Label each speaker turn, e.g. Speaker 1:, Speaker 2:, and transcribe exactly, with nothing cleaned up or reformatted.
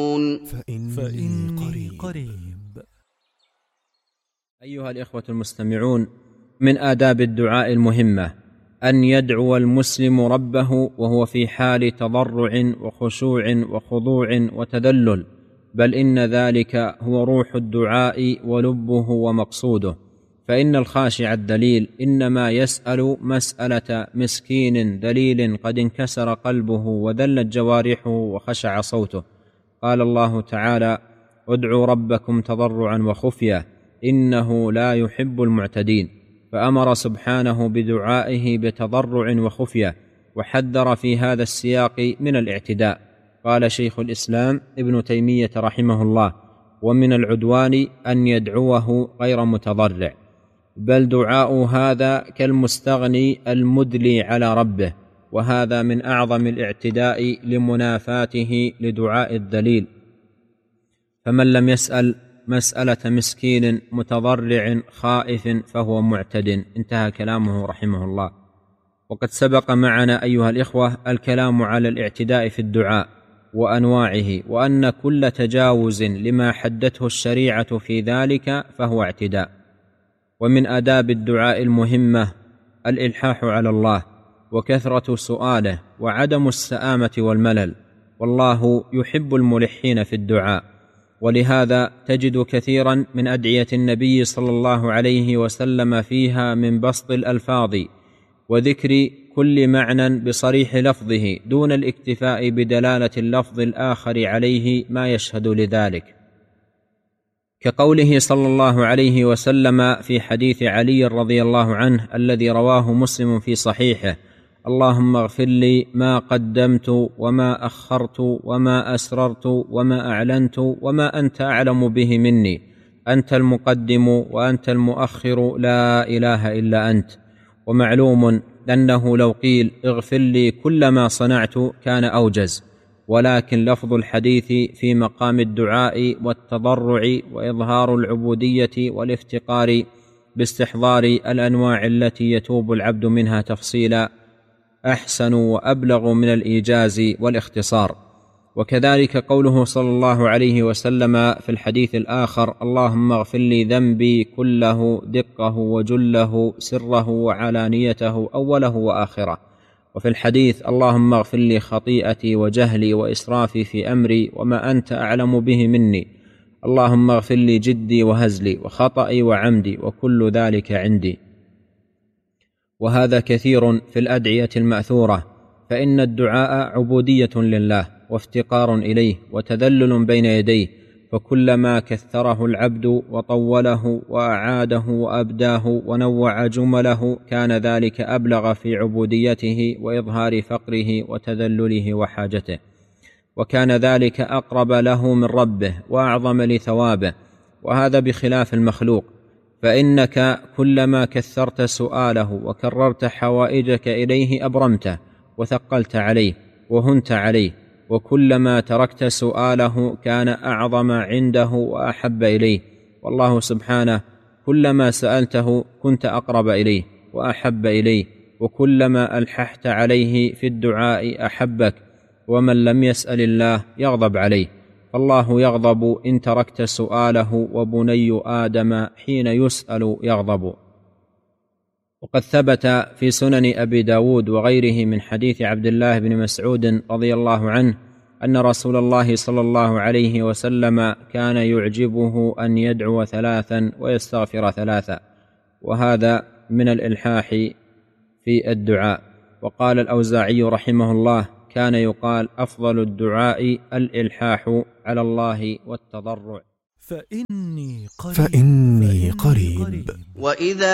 Speaker 1: فإني قريب. أيها الإخوة المستمعون، من آداب الدعاء المهمة أن يدعو المسلم ربه وهو في حال تضرع وخشوع وخضوع وتذلل، بل إن ذلك هو روح الدعاء ولبه ومقصوده. فإن الخاشع الذليل إنما يسأل مسألة مسكين ذليل قد انكسر قلبه وذلت جوارحه وخشع صوته. قال الله تعالى: ادعوا ربكم تضرعا وخفية إنه لا يحب المعتدين. فأمر سبحانه بدعائه بتضرع وخفية، وحذر في هذا السياق من الاعتداء. قال شيخ الإسلام ابن تيمية رحمه الله: ومن العدوان أن يدعوه غير متضرع، بل دعاء هذا كالمستغني المدلي على ربه، وهذا من أعظم الاعتداء لمنافاته لدعاء الذليل. فمن لم يسأل مسألة مسكين متضرع خائف فهو معتد. انتهى كلامه رحمه الله. وقد سبق معنا أيها الإخوة الكلام على الاعتداء في الدعاء وأنواعه، وأن كل تجاوز لما حدته الشريعة في ذلك فهو اعتداء. ومن آداب الدعاء المهمة الإلحاح على الله وكثرة سؤاله وعدم السآمة والملل، والله يحب الملحين في الدعاء. ولهذا تجد كثيرا من أدعية النبي صلى الله عليه وسلم فيها من بسط الألفاظ وذكر كل معنى بصريح لفظه دون الاكتفاء بدلالة اللفظ الآخر عليه ما يشهد لذلك، كقوله صلى الله عليه وسلم في حديث علي رضي الله عنه الذي رواه مسلم في صحيحه: اللهم اغفر لي ما قدمت وما أخرت وما أسررت وما أعلنت وما أنت أعلم به مني، أنت المقدم وأنت المؤخر، لا إله إلا أنت. ومعلوم أنه لو قيل اغفر لي كل ما صنعت كان أوجز، ولكن لفظ الحديث في مقام الدعاء والتضرع وإظهار العبودية والافتقار باستحضار الأنواع التي يتوب العبد منها تفصيلا أحسن وأبلغ من الإيجاز والاختصار. وكذلك قوله صلى الله عليه وسلم في الحديث الآخر: اللهم اغفر لي ذنبي كله دقه وجله سره وعلانيته أوله وآخره. وفي الحديث: اللهم اغفر لي خطيئتي وجهلي وإسرافي في أمري وما أنت أعلم به مني، اللهم اغفر لي جدي وهزلي وخطئي وعمدي وكل ذلك عندي. وهذا كثير في الأدعية المأثورة، فإن الدعاء عبودية لله وافتقار إليه وتذلل بين يديه، فكلما كثره العبد وطوله وأعاده وأبداه ونوع جمله كان ذلك أبلغ في عبوديته وإظهار فقره وتذلله وحاجته، وكان ذلك أقرب له من ربه وأعظم لثوابه. وهذا بخلاف المخلوق، فإنك كلما كثرت سؤاله وكررت حوائجك إليه أبرمته وثقلت عليه وهنت عليه، وكلما تركت سؤاله كان أعظم عنده وأحب إليه. والله سبحانه كلما سألته كنت أقرب إليه وأحب إليه، وكلما ألححت عليه في الدعاء أحبك. ومن لم يسأل الله يغضب عليه، فالله يغضب إن تركت سؤاله، وبني آدم حين يسأل يغضب. وقد ثبت في سنن أبي داود وغيره من حديث عبد الله بن مسعود رضي الله عنه أن رسول الله صلى الله عليه وسلم كان يعجبه أن يدعو ثلاثا ويستغفر ثلاثا، وهذا من الإلحاح في الدعاء. وقال الأوزاعي رحمه الله: كان يقال أفضل الدعاء الإلحاح على الله والتضرع.
Speaker 2: فإني قريب, فإني قريب. وإذا